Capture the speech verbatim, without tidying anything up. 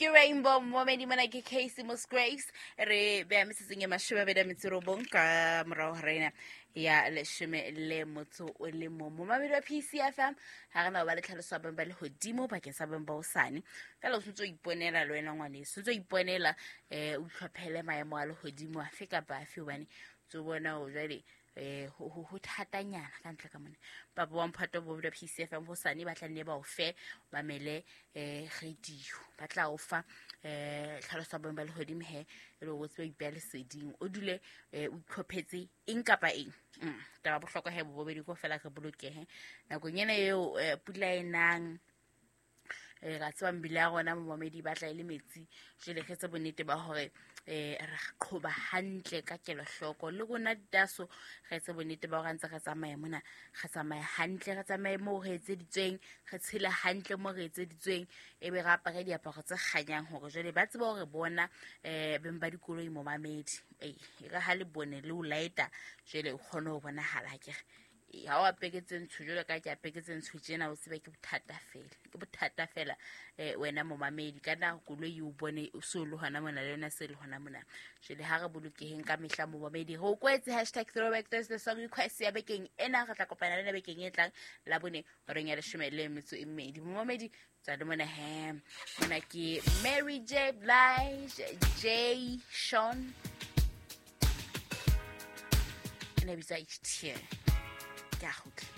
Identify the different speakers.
Speaker 1: ke Rainbow Momedi mona ke Casey Mos Grace re be metseng e mashome be da metserobong ka morao rena ya leshome le motso o le mo mo mabedi wa P C F M ha rena ba le tlhaloso ba ba le hodimo ba ke sa beng ba usane ka lo sutso iponela le wena ngwane sutso iponela eh o tlhophele maemo a le hodimo a fika ba fi bane tso bona o jale eh ho ho thatanyana ka ntle ka mone ba bo mphato bo ba P C F M ho sane ba tla ne ba o fe ba mele eh radio ba tla o fa eh tlhaloso ba ba le hodimo he le o tswe ipele seding o dule o itlhophetse eng kapa eng mm taba bohlokwa he bo bobedi go fela ka bolokehe nako nyene eo pula enang eh ga tswa mbila gona mo Momedi ba tla ile metsi jele kgetsa bonnete ba hore eh re qoba hantle ka kelo hloko le gona daso ga etsa bonnete ba go ntse ga tsamaya mona ga tsamaya hantle ga tsamaya mo re etse ditsweng ga tshela hantle mo re etse ditsweng e be ga apara diaparo tse kganyang hore jele ba tseba hore bona eh beng ba dikoloi mo Mamedi eh ga ha le bone le o laeta jele o khona ho bona hala ke ya wa peketseng tshujolo ka ke apeketseng tshujena o sebe ke bothata fela ke bothata fela eh wena mo Mamedi kana koloi o bone o so lo hana mona le yona se le hona mona jele ha re bolokeheng ka mehla mo Mamedi go kwetse hashtag throwback thursday song request ya bekeng ena ga tla kopana le bekeng e tlang la bone re nya le shome le metso e mmedi mo Mamedi tsa le mona he mona ke Mary J Blige J Sean ene bitsa H T ya go